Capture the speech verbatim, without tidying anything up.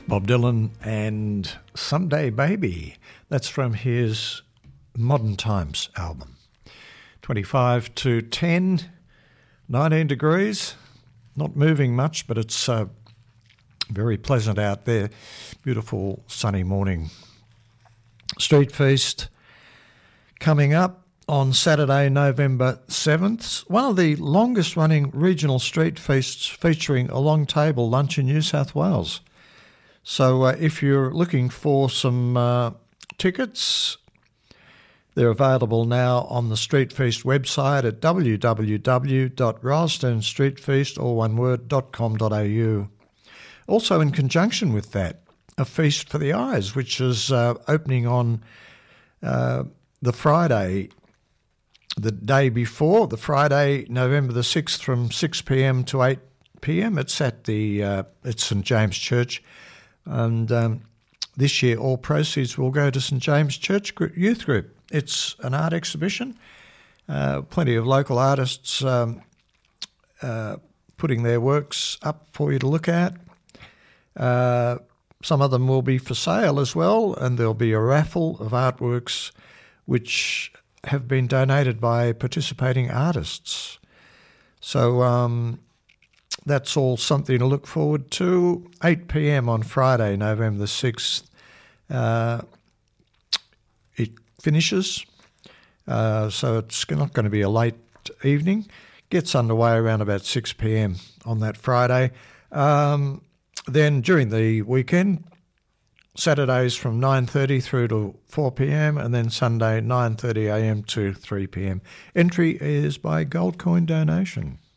Bob Dylan and Someday Baby. That's from his Modern Times album. twenty-five to ten, nineteen degrees. Not moving much, but it's uh, very pleasant out there. Beautiful sunny morning. Street Feast coming up on Saturday, November seventh. One of the longest running regional street feasts featuring a long table lunch in New South Wales. So uh, if you're looking for some uh, tickets, they're available now on the Street Feast website at w w w dot rylstone street feast, all one word, dot com dot a u. Also in conjunction with that, a Feast for the Eyes, which is uh, opening on uh, the Friday, the day before, the Friday, November the sixth, from six p m to eight p m. It's at the uh, it's St James Church. And um, this year, all proceeds will go to St James Church Youth Group. It's an art exhibition. Uh, plenty of local artists um, uh, putting their works up for you to look at. Uh, some of them will be for sale as well, and there'll be a raffle of artworks which have been donated by participating artists. So um, that's all something to look forward to. eight p m on Friday, November the sixth. Uh, it finishes, uh, so it's not going to be a late evening. Gets underway around about six p m on that Friday. Um, then during the weekend, Saturdays from nine thirty through to four p m, and then Sunday nine thirty a m to three p m. Entry is by gold coin donation.